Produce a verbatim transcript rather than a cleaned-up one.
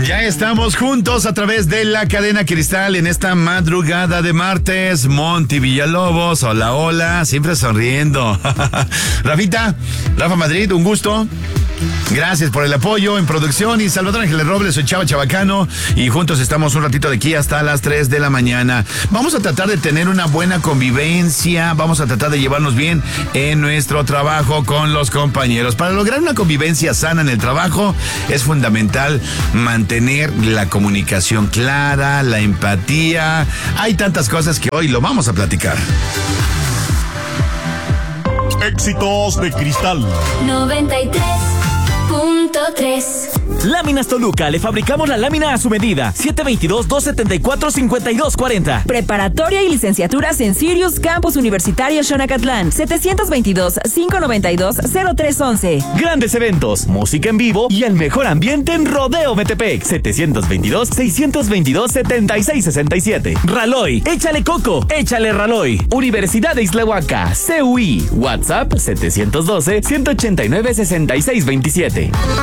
Ya estamos juntos a través de la cadena Cristal en esta madrugada de martes. Monty Villalobos, hola, hola, siempre sonriendo. Rafita, Rafa Madrid, un gusto. Gracias por el apoyo en producción. Y Salvador Ángeles Robles, soy Chava Chabacano y juntos estamos un ratito de aquí hasta las tres de la mañana. Vamos a tratar de tener una buena convivencia, vamos a tratar de llevarnos bien en nuestro trabajo con los compañeros. Para lograr una convivencia sana en el trabajo es fundamental mantener la comunicación clara, la empatía. Hay tantas cosas que hoy lo vamos a platicar. Éxitos de Cristal noventa y tres punto tres. Láminas Toluca, le fabricamos la lámina a su medida. siete veintidós, dos setenta y cuatro, cincuenta y dos cuarenta. Preparatoria y licenciaturas en Sirius Campus Universitario Xonacatlán. setecientos veintidós, quinientos noventa y dos, cero tres once. Grandes eventos, música en vivo y el mejor ambiente en Rodeo Metepec. setecientos veintidós, seiscientos veintidós, setenta y seis sesenta y siete. Raloy, échale coco, échale Raloy. Universidad de Islahuaca, C U I. WhatsApp setecientos doce, ciento ochenta y nueve, sesenta y seis veintisiete.